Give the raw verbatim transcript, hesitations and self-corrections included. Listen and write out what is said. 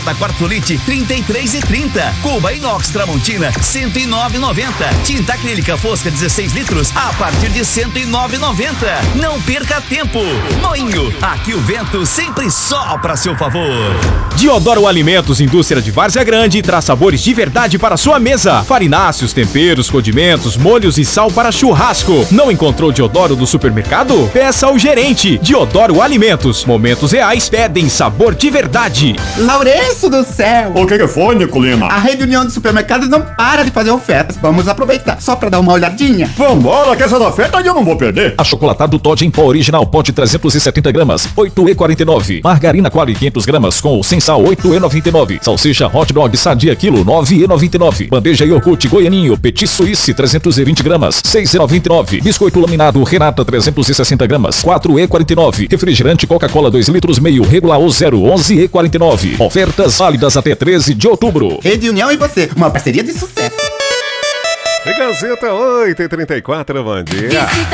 Da Quartzolite, trinta e três e trinta. Cuba Inox Tramontina, cento e nove e noventa. Tinta acrílica Fosca, dezesseis litros, a partir de cento e nove e noventa. Não perca tempo. Moinho, aqui o vento sempre sopra a seu favor. Diodoro Alimentos, indústria de Várzea Grande, traz sabores de verdade para sua mesa. Farináceos, temperos, condimentos, molhos e sal para churrasco. Não encontrou Diodoro no supermercado? Peça ao gerente. Diodoro Alimentos, momentos reais pedem sabor de verdade. Lourenço do céu! O que que foi, Nicolina? A Rede União de Supermercados não para de fazer ofertas. Vamos aproveitar, só pra dar uma olhadinha. Vambora, que essa oferta eu não vou perder. Achocolatado Toddy em pó original, pote trezentos e setenta gramas, oito e quarenta e nove. Margarina Quali quinhentos gramas com ou sem sal, oito e noventa e nove. Salsicha Hot Dog Sadia quilo, nove e noventa e nove. Bandeja iogurte Goianinho Petit Suisse trezentos e vinte gramas, seis e noventa e nove. Biscoito laminado Renata trezentos e sessenta gramas, quatro e quarenta e nove. Refrigerante Coca-Cola dois litros meio, regular ou zero, onze e quarenta e nove. Ofertas válidas até treze de outubro. Rede União e você, uma parceria de sucesso. Gazeta oito e trinta e quatro, bom dia.